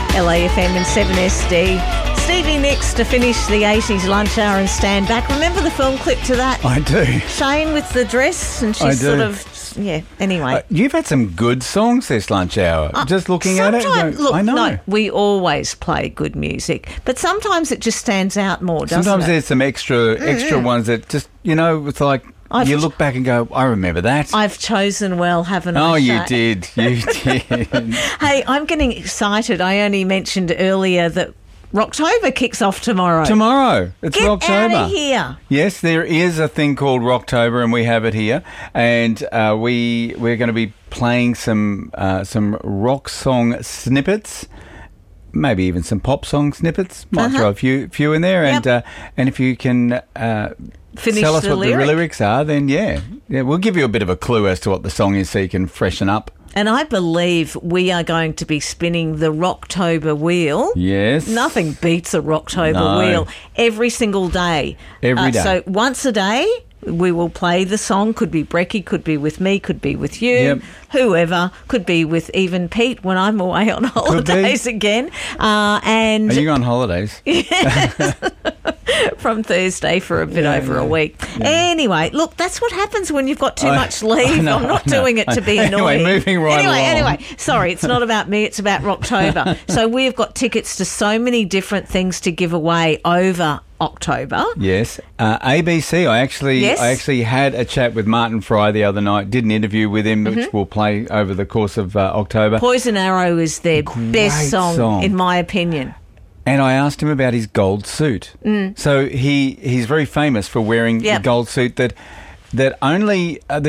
LAFM and 7SD. Stevie Nicks to finish the 80s lunch hour and Stand Back. Remember the film clip to that? I do. Shane with the dress and she's sort of, yeah, anyway. You've had some good songs this lunch hour. Just looking at it, look, I know. No, we always play good music, but sometimes it just stands out more, doesn't Sometimes it? there's some extra ones that just, it's like you look back and go, I remember that. I've chosen well, haven't I? Oh, you Shane? did. You did. Hey, I'm getting excited. I only mentioned earlier that Rocktober kicks off tomorrow. Tomorrow. It's Get Rocktober. out of here. Yes, there is a thing called Rocktober, and we have it here. And we're going to be playing some rock song snippets, maybe even some pop song snippets. Might throw a few in there. Yep. And if you can Finish tell us the what lyric. the lyrics are, then yeah, we'll give you a bit of a clue as to what the song is so you can freshen up. And I believe we are going to be spinning the Rocktober wheel. Yes. Nothing beats a Rocktober wheel every single day. Every day. So once a day, we will play the song. Could be Brecky, could be with me, could be with you, whoever. Could be with even Pete when I'm away on holidays again. And are you on holidays? from Thursday for a bit over a week. Yeah. Anyway, look, that's what happens when you've got too much leave. I'm not doing it to be annoying. Anyway, moving right along. Anyway, sorry, it's not about me, it's about Rocktober. So we've got tickets to so many different things to give away over October. Yes. ABC, I actually had a chat with Martin Fry the other night, did an interview with him, which we'll play over the course of October. Poison Arrow is their best song, in my opinion. And I asked him about his gold suit. So he's very famous for wearing the gold suit that only